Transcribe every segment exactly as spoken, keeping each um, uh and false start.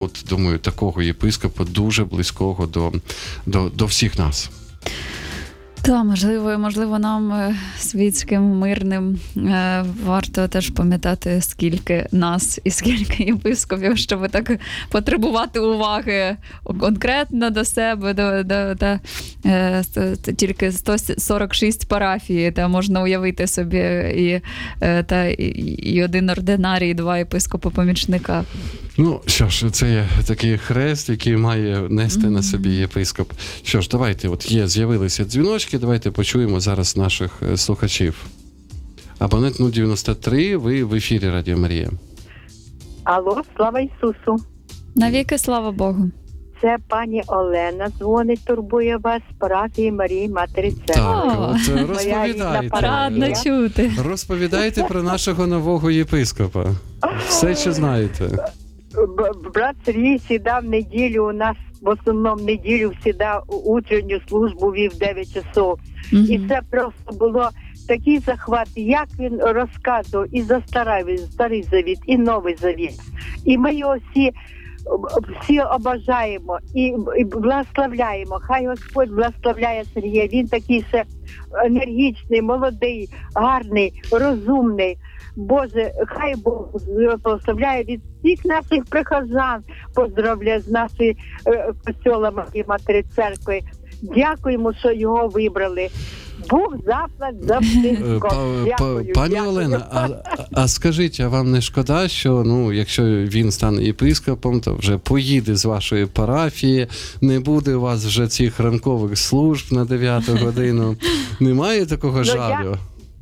От, думаю, такого єпископа дуже близького до, до, до всіх нас. Так, можливо, можливо, нам, світським, мирним, варто теж пам'ятати, скільки нас і скільки єпископів, щоб так потребувати уваги конкретно до себе, до, до, та, та, тільки сто сорок шість парафій, та можна уявити собі і, та, і один ординарій, і два єпископа-помічника. Ну, що ж, це є такий хрест, який має нести mm-hmm. на собі єпископ. Що ж, давайте, от є, з'явилися дзвіночки, давайте почуємо зараз наших слухачів. Абонент нуль дев'яносто три, ви в ефірі Радіо Марія. Алло, слава Ісусу. Навіки слава Богу. Це пані Олена дзвонить, турбує вас з парафії Марії Матері Церкви. Так, от розповідайте. Радно чути. Розповідайте про нашого нового єпископа. Все, що знаєте. Брат Сергій сідав в неділю, у нас в основному неділю сідав утренню службу, вів дев'ять часов. Mm-hmm. І це просто було такий захват, як він розказував і за старий, старий завіт, і новий завіт. І ми його всі, всі обожаємо і, і благословляємо. Хай Господь благословляє Сергія. Він такий ще енергічний, молодий, гарний, розумний. Боже, хай Бог благословляє від всіх наших прихожан, поздравляю з нашої е, костьола Марії Матері Церкви. Дякуємо, що його вибрали. Бог заплат за все. Пані Олена, а, а скажіть, а вам не шкода, що ну, якщо він стане єпископом, то вже поїде з вашої парафії, не буде у вас вже цих ранкових служб на дев'яту годину? Немає такого жалю?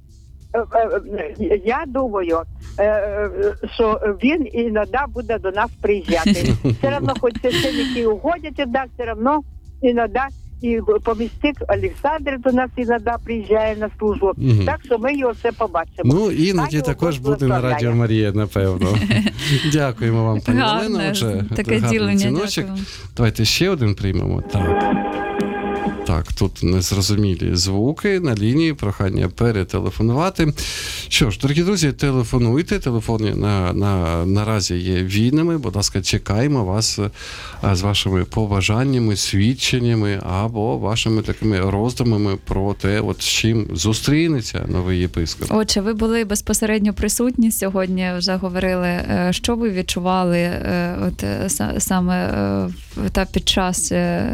Я думаю, що він іноді буде до нас приїжджати. Все одно, хоч священники уходять, все одно іноді і помісник Олександр до нас іноді приїжджає на службу. Угу. Так що ми його все побачимо. Ну, іноді також буде на Радіо Марія, напевно. Дякуємо вам, пані Олена. Отже, таке ділення. Давайте ще один приймемо. Так. Так, тут незрозумілі звуки на лінії, прохання перетелефонувати. Що ж, дорогі друзі, телефонуйте, телефони на, на, наразі є вільними, будь ласка, чекаємо вас а, з вашими побажаннями, свідченнями або вашими такими роздумами про те, от з чим зустрінеться новий єпископ. Отже, ви були безпосередньо присутні сьогодні, вже говорили, що ви відчували от, саме та під час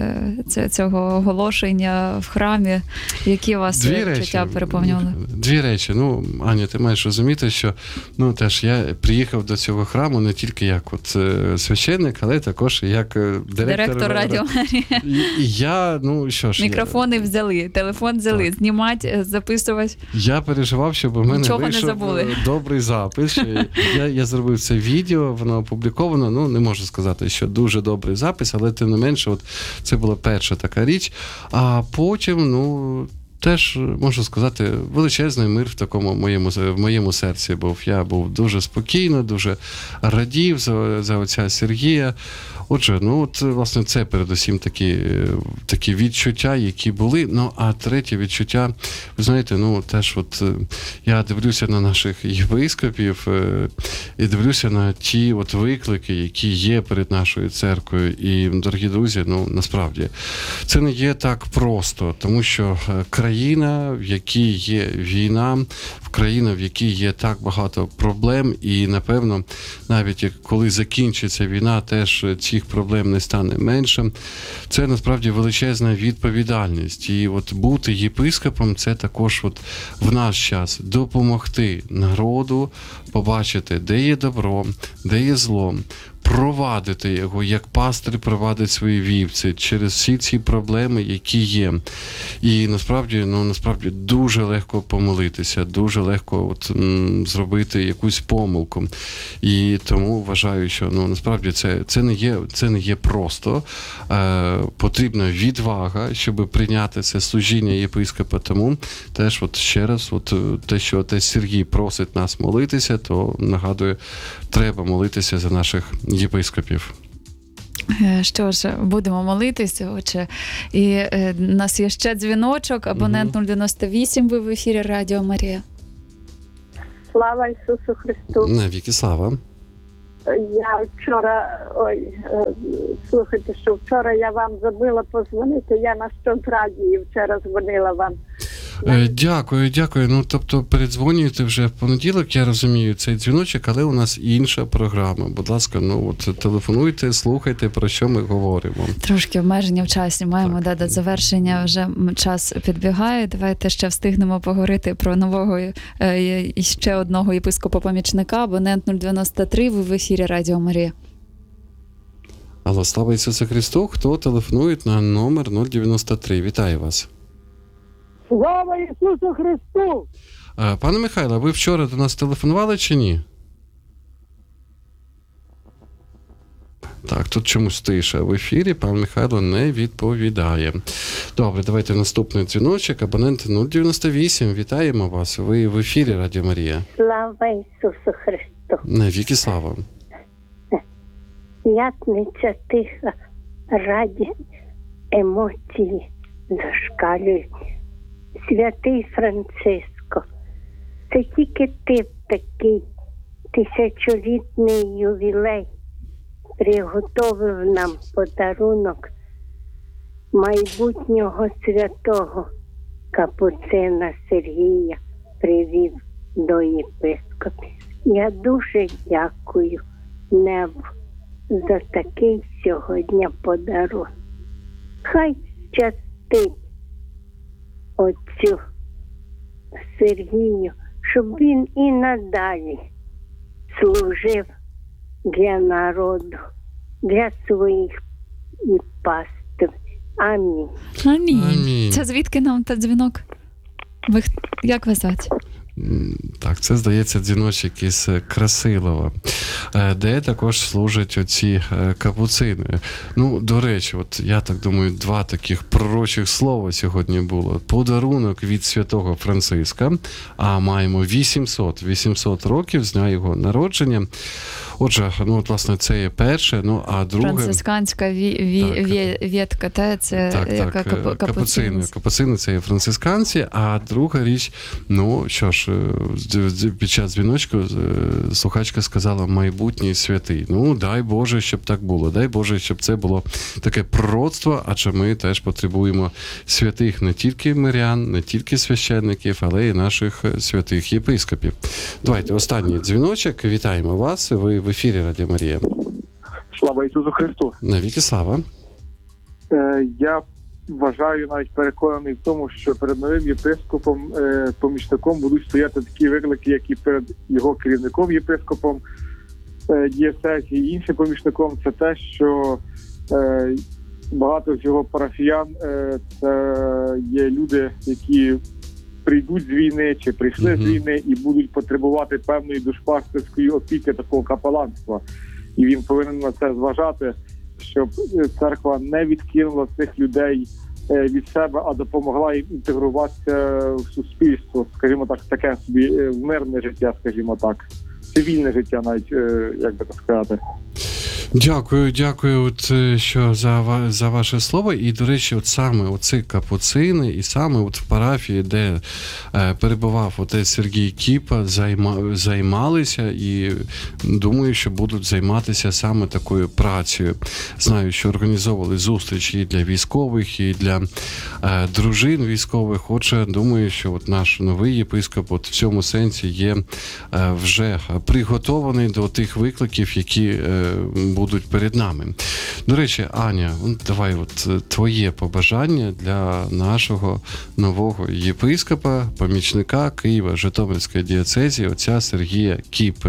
цього оголошення в храмі, які вас Дві відчуття речі, переповнювали? Дві речі. Ну, Аня, ти маєш розуміти, що ну, теж я приїхав до цього храму не тільки як от священник, але також як директор, директор Радіо Марія. І, і я, ну, що ж... Мікрофони я... взяли, телефон взяли, так. Знімати, записувати. Я переживав, щоб у мене Нічого вийшов добрий запис. я, я зробив це відео, воно опубліковано, ну, не можу сказати, що дуже добрий запис, але тим не менше, от, це була перша така річ. А потім, ну, теж, можу сказати, величезний мир в такому моєму, в моєму серці був. Я був дуже спокійно, дуже радів за, за отця Сергія. Отже, ну, от, власне, це передусім такі, такі відчуття, які були. Ну, а третє відчуття, ви знаєте, ну, теж от я дивлюся на наших єпископів і дивлюся на ті от виклики, які є перед нашою церквою. І, дорогі друзі, ну, насправді, це не є так просто, тому що країна, в якій є війна, країна, в якій є так багато проблем, і, напевно, навіть коли закінчиться війна, теж цих проблем не стане менше. Це, насправді, величезна відповідальність. І от бути єпископом – це також от в наш час допомогти народу побачити, де є добро, де є зло, провадити його, як пастир провадить свої вівці через всі ці проблеми, які є. І насправді, ну, насправді дуже легко помилитися, дуже легко от, м, зробити якусь помилку. І тому вважаю, що ну, насправді це, це, не є, це не є просто. Е, потрібна відвага, щоб прийняти це служіння єпископа. Тому теж от ще раз, от, те, що отець Сергій просить нас молитися, то нагадую, треба молитися за наших єпископів. Що ж, будемо молитися, отже. І е, у нас є ще дзвіночок, абонент нуль дев'яносто вісім, ви в ефірі Радіо Марія. Слава Ісусу Христу. Навіки слава. Я вчора, ой, е, слухайте, що вчора я вам забила позвонити, я на Щодрадії вчора дзвонила вам. Е, Дякую, дякую. Ну, тобто, передзвонюєте вже в понеділок, я розумію, цей дзвіночок, але у нас інша програма. Будь ласка, ну от телефонуйте, слухайте, про що ми говоримо. Трошки обмеження в часі маємо, Так. да, до завершення вже м, час підбігає. Давайте ще встигнемо поговорити про нового е, і ще одного єпископа-помічника. Абонент нуль дев'яносто три, ви в ефірі Радіо Марія. Алло, слава Ісусу Христу, хто телефонує на номер нуль дев'яносто три. Вітаю вас. Слава Ісусу Христу! Е, Пане Михайло, ви вчора до нас телефонували чи ні? Так, тут чомусь тиша в ефірі, пан Михайло не відповідає. Добре, давайте наступний дзвіночок. Абонент нуль дев'яносто вісім. Вітаємо вас. Ви в ефірі Радіо Марія. Слава Ісусу Христу! Навіки слава. П'ятниця тиха, радість, емоції зашкалюють. Святий Франциско, це тільки ти такий тисячолітний ювілей приготовив нам подарунок майбутнього святого Капуцина Сергія привів до єпископів. Я дуже дякую небу за такий сьогодні подарунок. Хай щастить отцю Сергію, щоб він і надалі служив для народу, для своїх і пастив. Амінь. Амінь. Амінь. Це звідки нам та дзвінок? Ви х- як вас звати? М, Так, це, здається, дзвіночок із Красилова, е, де також служать оці е, капуцини. Ну, до речі, от я так думаю, два таких пророчих слова сьогодні було. Подарунок від святого Франциска, а маємо вісімсот, вісімсот років з дня його народження. Отже, ну, от, власне, це є перше, ну, а друге... Францисканська ві, ві, Так. ві, ветка, та це Так, яка так, капу- капуцини. капуцинець. Капуцини – це є францисканці, а друга річ, ну, що ж, з- з- під час дзвіночку е, слухачка сказала майбутній святий. Ну, дай Боже, щоб так було. Дай Боже, щоб це було таке пророцтво, адже ми теж потребуємо святих не тільки мирян, не тільки священників, але й наших святих єпископів. Давайте, останній дзвіночок. Вітаємо вас. Ви в ефірі Радіо Марія. Слава Ісусу Христу! Навіки слава. Е, я вважаю, навіть переконаний в тому, що перед новим єпископом, е, помічником будуть стояти такі виклики, як і перед його керівником єпископом е, дієцезії, і іншим помічником. Це те, що е, багато з його парафіян е, це є люди, які прийдуть з війни чи прийшли Мгм. з війни і будуть потребувати певної душпастерської опіки, такого капеланства. І він повинен на це зважати, щоб церква не відкинула цих людей е, від себе, а допомогла їм інтегруватися в суспільство, скажімо так, таке собі е, в мирне життя, скажімо так, цивільне життя, навіть е, як би так сказати. Дякую, дякую, от, е, що за, ва- за ваше слово. І, до речі, от саме оці капуцини, і саме от в парафії, де е, перебував отець Сергій Кіпа, займа, займалися і думаю, що будуть займатися саме такою працею. Знаю, що організовували зустрічі і для військових, і для е, дружин військових. Отже, думаю, що от наш новий єпископ от в цьому сенсі є е, вже приготований до тих викликів, які е, будуть перед нами. До речі, Аня, от давай от е, твоє побажання для нашого нового єпископа, помічника Києва, Житомирської дієцезії, отця Сергія Кіпи.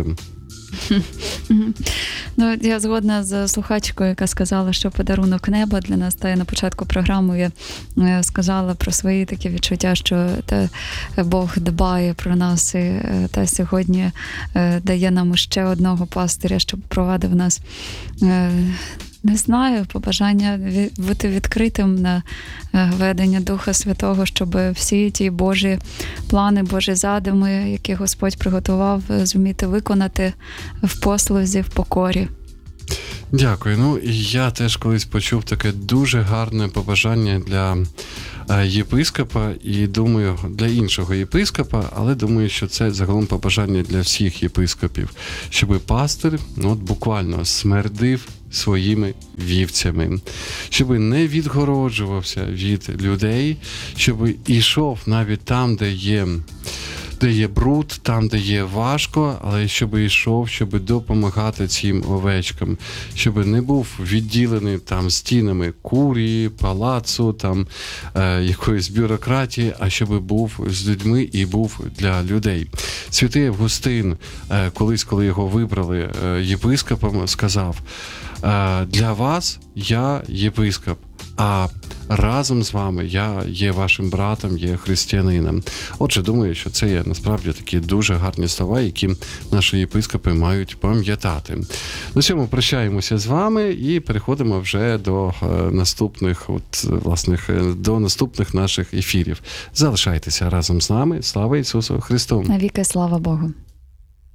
Мгм. Ну, я згодна з слухачкою, яка сказала, що подарунок неба для нас. Та я на початку програми я е, сказала про свої такі відчуття, що та Бог дбає про нас і е, та сьогодні е, дає нам ще одного пастиря, щоб провадив нас. Е, Не знаю, побажання ві- бути відкритим на е, ведення Духа Святого, щоб всі ті Божі плани, Божі задуми, які Господь приготував, е, зуміти виконати в послузі, в покорі. Дякую. Ну, і я теж колись почув таке дуже гарне побажання для е, єпископа, і думаю, для іншого єпископа, але думаю, що це загалом побажання для всіх єпископів, щоб пастир, ну, от буквально смердив своїми вівцями, щоб не відгороджувався від людей, щоб ішов навіть там, де є де є бруд, там, де є важко, але щоб йшов, щоб допомагати цим овечкам, щоб не був відділений там стінами курії, палацу, там е, якоїсь бюрократії, а щоб був з людьми і був для людей. Святий Августин, е, колись, коли його вибрали е, єпископом, сказав: е, для вас я єпископ, а разом з вами я є вашим братом, є християнином. Отже, думаю, що це є насправді такі дуже гарні слова, які наші єпископи мають пам'ятати. На цьому прощаємося з вами і переходимо вже до е, наступних, от, власне, до наступних наших ефірів. Залишайтеся разом з нами. Слава Ісусу Христу! Навіки слава Богу!